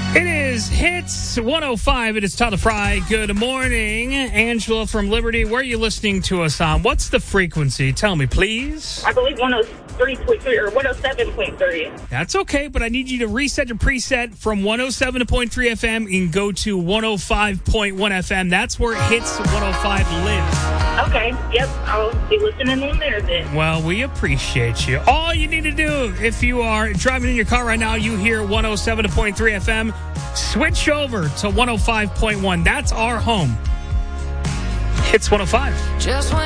It is Hits 105. It is Tyler Fry. Good morning. Angela from Liberty. Where are you listening to us on? What's the frequency? Tell me, please. I believe 103.3 or 107.3. That's okay, but I need you to reset your preset from 107.3 FM and go to 105.1 FM. That's where Hits 105 lives. Okay, yep, I'll be listening on there then. Well, we appreciate you. All you need to do, if you are driving in your car right now, you hear 107.3 FM, switch over to 105.1. That's our home. Hits 105. Just when